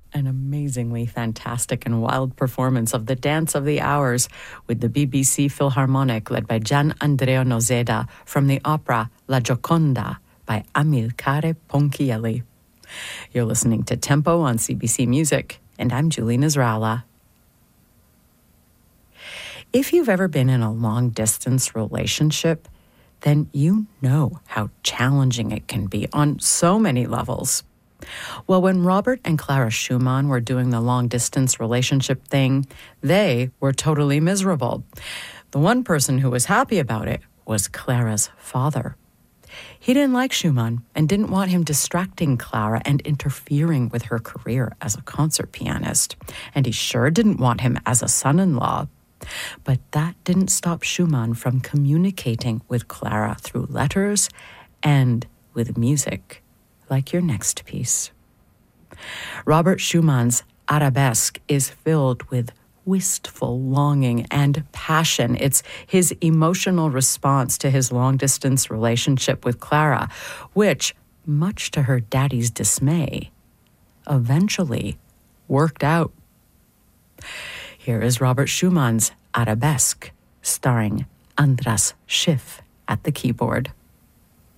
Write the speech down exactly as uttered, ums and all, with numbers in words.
An amazingly fantastic and wild performance of the Dance of the Hours with the B B C Philharmonic led by Gian Andrea Nozeda from the opera La Gioconda by Amilcare Ponchielli. You're listening to Tempo on C B C Music, and I'm Julie Nasrallah. If you've ever been in a long-distance relationship, then you know how challenging it can be on so many levels. Well, when Robert and Clara Schumann were doing the long-distance relationship thing, they were totally miserable. The one person who was happy about it was Clara's father. He didn't like Schumann and didn't want him distracting Clara and interfering with her career as a concert pianist. And he sure didn't want him as a son-in-law. But that didn't stop Schumann from communicating with Clara through letters and with music, like your next piece. Robert Schumann's Arabesque is filled with wistful longing and passion. It's his emotional response to his long-distance relationship with Clara, which, much to her daddy's dismay, eventually worked out. Here is Robert Schumann's Arabesque, starring Andras Schiff at the keyboard.